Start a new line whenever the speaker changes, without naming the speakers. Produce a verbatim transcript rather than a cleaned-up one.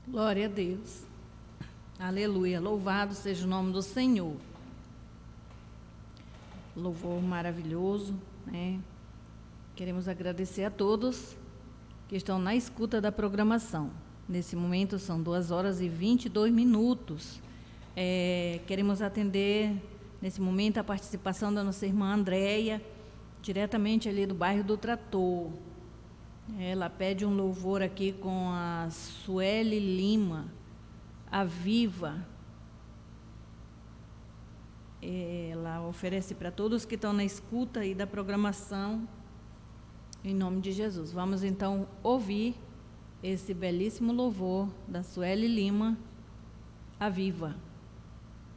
Glória a Deus. Aleluia. Louvado seja o nome do Senhor. Louvor maravilhoso, né? Queremos agradecer a todos que estão na escuta da programação. Nesse momento são duas horas e vinte e dois minutos. É, queremos atender, nesse momento, a participação da nossa irmã Andréia, diretamente ali do bairro do Trator. Ela pede um louvor aqui com a Sueli Lima, a Viva. Ela oferece para todos que estão na escuta aí da programação, em nome de Jesus. Vamos então ouvir esse belíssimo louvor da Sueli Lima, a Viva.